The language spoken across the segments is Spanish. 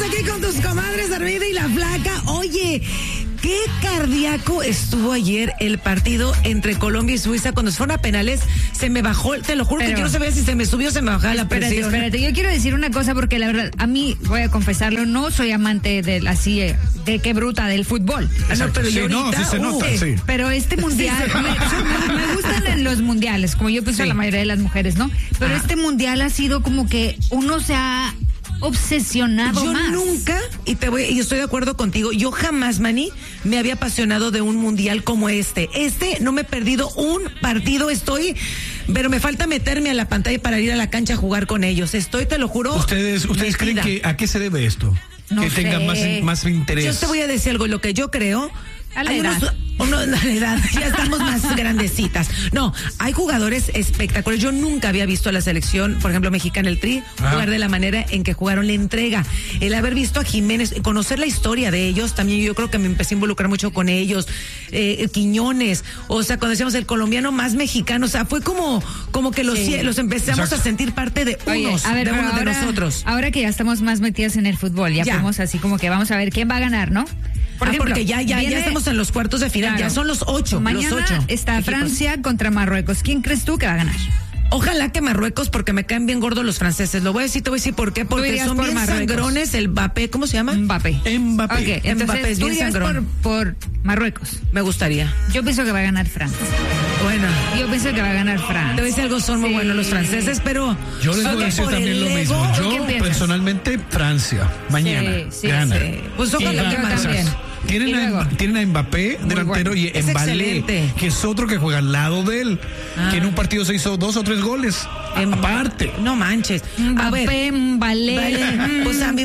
aquí con tus comadres Armida y la Flaca. Oye, qué cardíaco estuvo ayer el partido entre Colombia y Suiza. Cuando se fueron a penales, se me bajó, te lo juro que yo no sabía si se me subió o se me bajaba la presión. Espérate, yo quiero decir una cosa porque la verdad, a mí, voy a confesarlo, no soy amante del así, de qué bruta del fútbol. No, pero sí, ahorita, sí se nota, sí. Pero este mundial, me gustan en los mundiales, como yo pienso la mayoría de las mujeres, ¿no? Pero este mundial ha sido como que uno se ha obsesionado yo más. Nunca, y estoy de acuerdo contigo, yo jamás, Manny, me había apasionado de un mundial como este. No me he perdido un partido, pero me falta meterme a la pantalla para ir a la cancha a jugar con ellos. Te lo juro. ¿Ustedes creen que a qué se debe esto? No que sé. tengan más interés. Yo te voy a decir algo, lo que yo creo. A la edad. A la edad, ya estamos más grandecitas. No, hay jugadores espectaculares. Yo nunca había visto a la selección, por ejemplo, mexicana, el Tri, jugar de la manera en que jugaron la entrega. El haber visto a Jiménez, conocer la historia de ellos, también yo creo que me empecé a involucrar mucho con ellos. Quiñones, o sea, cuando decíamos el colombiano más mexicano, o sea, fue como que los empezamos a sentir parte de uno de nosotros. Ahora que ya estamos más metidas en el fútbol, ya podemos así como que vamos a ver quién va a ganar, ¿no? Por ejemplo, porque ya estamos en los cuartos de final, ya son los 8. Mañana está equipos. Francia contra Marruecos. ¿Quién crees tú que va a ganar? Ojalá que Marruecos, porque me caen bien gordos los franceses. Te voy a decir por qué. Porque son bien sangrones. El Mbappé, ¿cómo se llama? Mbappé. Ok, entonces Mbappé es tú bien dirías sangrón. por Marruecos. Me gustaría. Yo pienso que va a ganar Francia. Bueno. Yo pienso que va a ganar Francia. Te voy a decir algo, son muy buenos los franceses, pero... Yo les voy a decir también lo mismo. Yo, personalmente, Francia. Mañana. Gana. Sí. Pues ojalá que también. Tienen a Mbappé, delantero, y Mbappé, que es otro que juega al lado de él, que en un partido se hizo 2 o 3 goles. Aparte. No manches. Mbappé, Mbalé. Pues a mí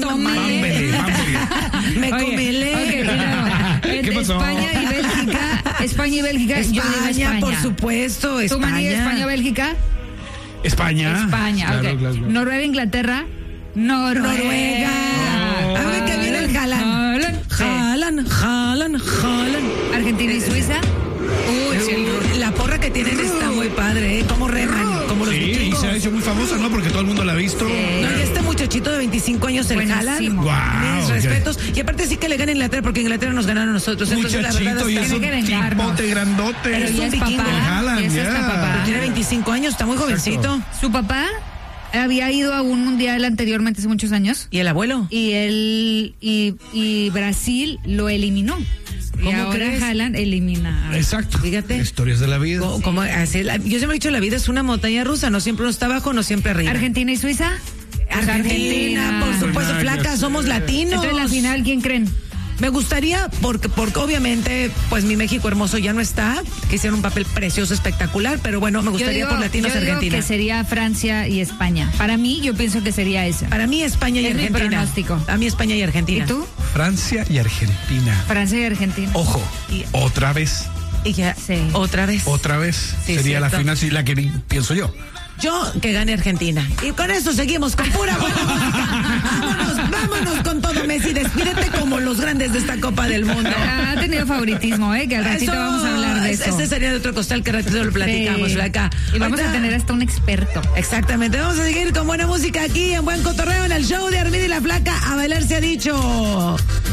me comelé. ¿Qué pasó? España y Bélgica. España, por supuesto. ¿Tú, Manny, España o Bélgica? España, claro. Noruega, Inglaterra. Noruega. A ver que viene el Haaland. Argentina y Suiza. La porra que tienen está muy padre, ¿eh? Como reman, como los y se ha hecho muy famosa, ¿no? Porque todo el mundo la ha visto. No, y este muchachito de 25 años, el Haaland. Wow, mis respetos. Y aparte sí que le gana Inglaterra, porque Inglaterra nos ganaron a nosotros. Entonces, muchachito, la verdad y es es un tipote grandote. Pero Es ya un es vikingo. papá. Haaland, Ya está papá. Tiene 25 años, está muy jovencito. Su papá había ido a un mundial anteriormente hace muchos años. ¿Y el abuelo? Y él y Brasil lo eliminó. Y ahora crees? Haaland elimina. Exacto. Fíjate. Historias de la vida. Yo siempre he dicho, la vida es una montaña rusa, no siempre uno está abajo, no siempre arriba. Argentina y Suiza. Argentina, por supuesto, flaca, somos latinos. Entonces, la final, ¿quién creen? Me gustaría, porque obviamente, pues mi México hermoso ya no está, que hicieron un papel precioso, espectacular, pero bueno, me gustaría por latinos Argentina. Yo digo que sería Francia y España. Para mí, yo pienso que sería esa. Para mí, España y Es mi Argentina. pronóstico. A mí, España y Argentina. ¿Y tú? Francia y Argentina. Francia y Argentina. Ojo, otra vez. Y ya, otra vez. Otra vez. Sí, sería cierto. la final, sí, la que pienso yo. Yo que gane Argentina. Y con eso seguimos con pura buena música. Vámonos con todo, Messi. Despídete como los grandes de esta Copa del Mundo. Ha tenido favoritismo, que al ratito vamos a hablar de eso. Este sería de otro costal que al ratito lo platicamos, Flaca. Y vamos a tener hasta un experto. Exactamente. Vamos a seguir con buena música aquí en Buen Cotorreo en el show de Armida y la Flaca. A bailar se ha dicho.